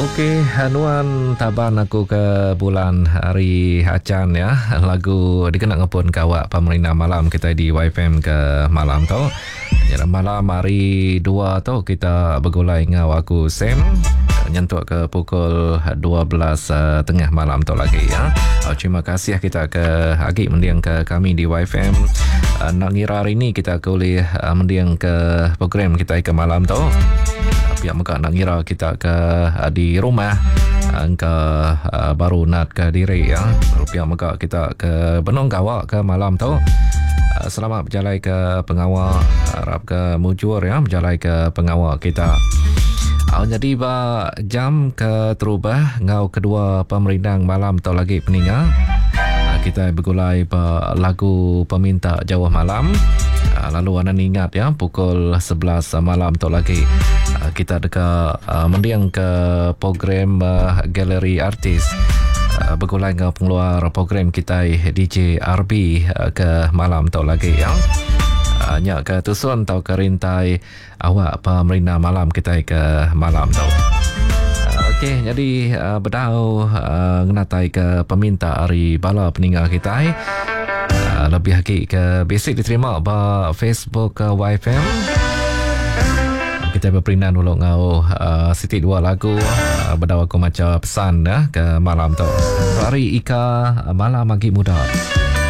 Okey, hanuan taban aku ke bulan hari acan ya. Lagu dikenal ngepun kawak pemerintah malam kita di YFM ke malam tu. Jadi malam hari 2 tu kita bergulai ngau aku Sam nyentuk ke pukul 12 tengah malam tu lagi ya. Terima kasih kita ke Agi mendiang ke kami di YFM. Nak ngira hari ni kita boleh mendiang ke program kita ke malam tu. Pihak mereka nak ngira kita ke di rumah ke baru nak ke diri ya. Baru pihak mereka kita ke benung kawak ke malam tu. Selamat berjalan ke pengawal, harap ke mujur ya, berjalan ke pengawal kita. Jadi jam ke terubah ngau kedua pemerintah malam tu lagi peninggal. Kita bergulai lagu peminta jauh malam. Lalu anda ingat ya, pukul 11 malam tu lagi kita dekat mendiang ke program galeri artis. Bergulai dengan pengeluar program kita DJ RB ke malam tu lagi ya. Nyak ke tusun tau ke rintai awak pemerintah malam kita ke malam tu. Okey, jadi berdau ngenatai ke peminta hari bala peninggal kita. Lebih lagi ke basic diterima ba Facebook YFM. Kita berperindan dulu ngau Siti 2 lagu berdau aku macam pesan ke malam tu. Hari Ika malam lagi muda.